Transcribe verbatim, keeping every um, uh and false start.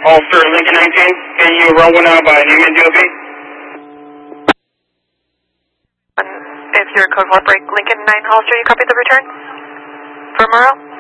Officer Lincoln nineteen, can you run one out by Newman D O B? If you're code four break Lincoln nine Hollister, you copy the return for Morrow?